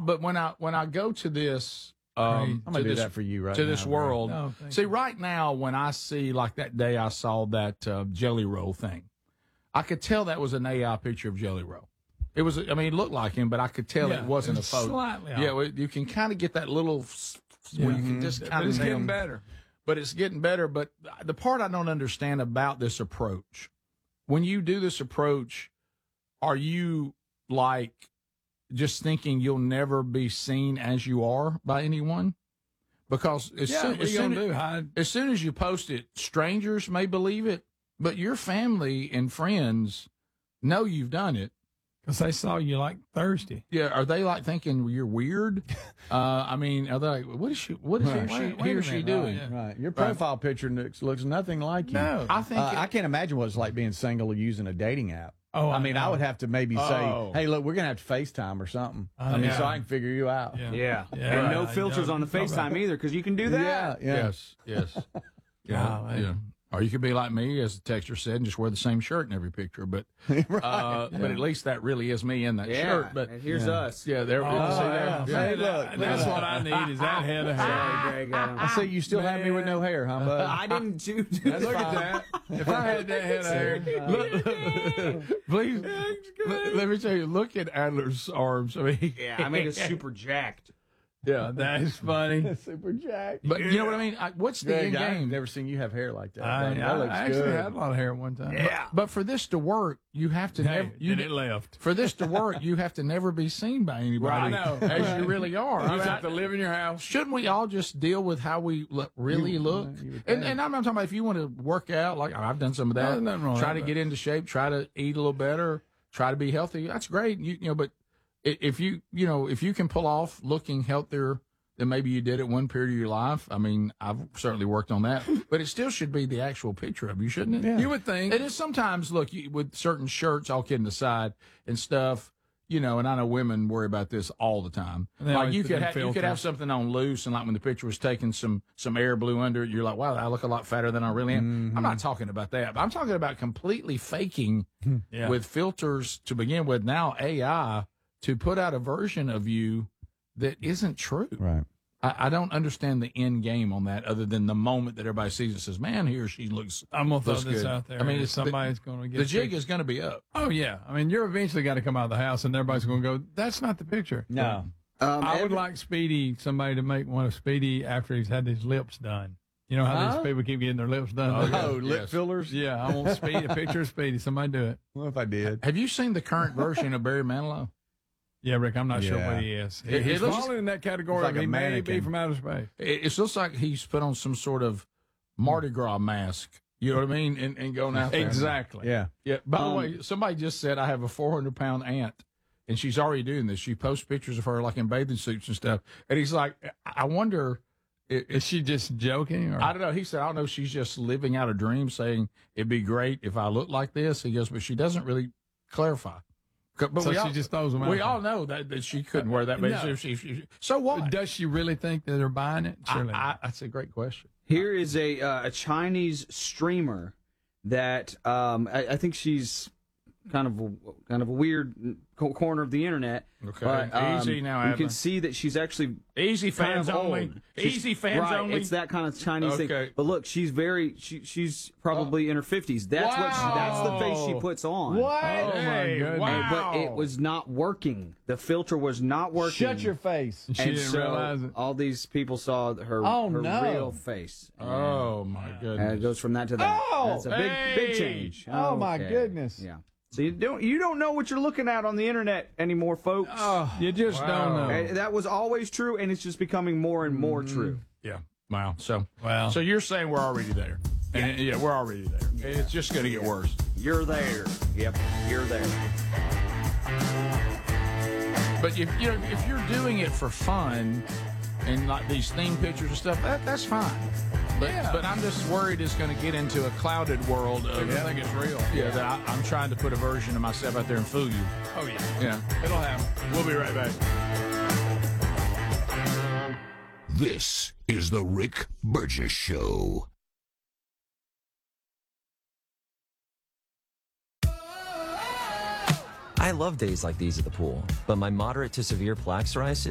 But when I go to this, I'm gonna do that for you right to now, this bro. world. No, See, right now when I see like that day I saw that Jelly Roll thing, I could tell that was an AI picture of Jelly Roll. It was. I mean, it looked like him, but I could tell it wasn't a photo. Slightly off. Yeah, well, you can kind of get that little. Where you can just kind of. It's getting better. But it's getting better. But the part I don't understand about this approach, when you do this approach, are you like just thinking you'll never be seen as you are by anyone? Because as soon as you post it, strangers may believe it, but your family and friends know you've done it. Because they saw you like Thursday. Yeah, are they like thinking you're weird? I mean, are they like, what is he or she doing? Right. Your profile picture looks nothing like you. No. I think I can't imagine what it's like being single using a dating app. Oh, I mean, I would have to maybe say, Oh. hey, look, we're going to have to FaceTime or something. I mean, yeah. so I can figure you out. Yeah. Yeah. And no Right. filters Yeah. on the FaceTime either, because you can do that. Yeah. Yes. Golly. Yeah. Or you could be like me, as the texter said, and just wear the same shirt in every picture. But but at least that really is me in that shirt. But and here's us. yeah, there. see that? yeah. Hey, Look, that's what I need is that head of hair. Sorry, Greg. I see you still have me with no hair, huh, bud? I didn't choose. Look at that. If I had that head of hair, please, let me tell you, look at Adler's arms. I mean, Yeah, I made it super jacked. yeah, That's funny. Super jacked. but you know what I mean? What's the end I've game? never seen you have hair like that. I buddy. That looks actually good. had a lot of hair at one time. Yeah. But for this to work, you have to Hey, never. then it left. For this to work, you have to never be seen by anybody I know. as you really are. You I mean, have to live in your house. shouldn't we all just deal with how we really look? And I'm not talking about if you want to work out, like I've done some of that. There's nothing wrong Try with to that. get into shape, try to eat a little better, try to be healthy. That's great. You know, but if you can pull off looking healthier than maybe you did at one period of your life, I mean, I've certainly worked on that. But it still should be the actual picture of you, shouldn't it? Yeah. You would think. It is sometimes, look, with certain shirts, all kidding aside, and stuff, and I know women worry about this all the time. They Like always you put could them have filters. something on loose, and like when the picture was taken, some air blew under it. You're like, wow, I look a lot fatter than I really am. I'm not talking about that, but I'm talking about completely faking Yeah. with filters to begin with. Now AI to put out a version of you that isn't true. Right. I don't understand the end game on that, other than the moment that everybody sees it says, "Man, he or she looks." I'm gonna throw looks this good. out there. I mean, If it's somebody's gonna get the jig sick. is going to be up. Oh yeah. I mean, you're eventually got to come out of the house, and everybody's gonna go. That's not the picture. No. I would like somebody to make one of Speedy after he's had his lips done. You know how these people keep getting their lips done? Oh, lip Yes. fillers? Yeah, I want Speedy, a picture of Speedy. Somebody do it. Well, if I did. Have you seen the current version of Barry Manilow? Yeah, Rick, I'm not sure Yeah. what he is. It He's looks- falling in that category. It's like Of he a may be mannequin. from outer space. It looks like he's put on some sort of Mardi Gras mask. You know what I mean? And going out there. Exactly. Yeah. Yeah. By the way, somebody just said I have a 400-pound aunt, and she's already doing this. She posts pictures of her like in bathing suits and stuff. And he's like, I wonder. Is she just joking? Or? I don't know. He said, I don't know. She's just living out a dream, saying it'd be great if I looked like this. He goes, but she doesn't really clarify. But So we she all, just throws them out We there. all know that she couldn't wear that. But No. so what? Does she really think that they're buying it? Surely. That's a great question. Here is a Chinese streamer that I think she's kind of a weird corner of the internet. Okay. But, Easy now, You Adler. can see that she's actually Easy kind fans of only. old. Easy fans right, only. It's that kind of Chinese Okay. thing. But look, she's she's probably in her 50s. That's that's the face she puts on. What? Oh, my Hey, goodness. wow. But it was not working. The filter was not working. Shut your face. She and didn't so realize it. all these people saw her, Oh, her no. real face. Oh, my And goodness. it goes from that to that. Oh, That's a big hey. change. Oh, my Okay. goodness. Yeah. So you don't know what you're looking at on the internet anymore, folks. You just don't know. That was always true, and it's just becoming more and more true. Yeah. Wow. So Wow. So you're saying we're already there. And, yeah, we're already there. It's just going to get worse. You're there. Yep, you're there. But if you're doing it for fun and like these theme pictures and stuff, that's fine. But I'm just worried it's going to get into a clouded world of I think it's real. yeah that I'm trying to put a version of myself out there and fool you. Oh, yeah. Yeah. It'll happen. We'll be right back. This is the Rick Burgess Show. I love days like these at the pool, but my moderate to severe plaque psoriasis